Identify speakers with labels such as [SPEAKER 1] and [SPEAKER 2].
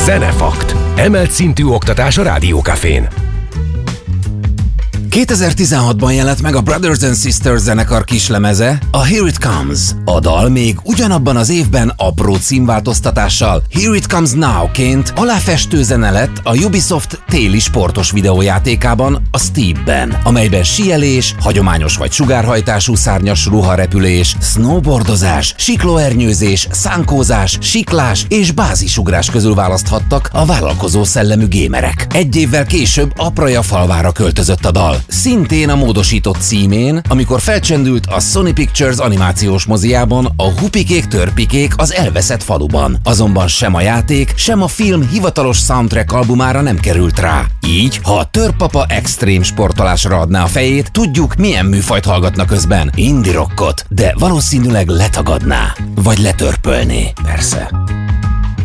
[SPEAKER 1] Zenefakt. Emelt szintű oktatás a Rádiókafén.
[SPEAKER 2] 2016-ban jelent meg a Brothers and Sisters zenekar kislemeze, a Here It Comes. A dal még ugyanabban az évben apró címváltoztatással Here It Comes Now-ként aláfestő zene lett a Ubisoft téli sportos videójátékában, a Steepben, amelyben síelés, hagyományos vagy sugárhajtású szárnyas ruharepülés, snowboardozás, siklóernyőzés, szánkózás, siklás és bázisugrás közül választhattak a vállalkozó szellemű gémerek. Egy évvel később Apraja falvára költözött a dal. Szintén a módosított címén, amikor felcsendült a Sony Pictures animációs moziában a Hupikék-törpikék az elveszett faluban. Azonban sem a játék, sem a film hivatalos soundtrack albumára nem került rá. Így, ha a Törpapa extrém sportolásra adná a fejét, tudjuk, milyen műfajt hallgatna közben. Indie rockot, de valószínűleg letagadná. Vagy letörpölné, persze.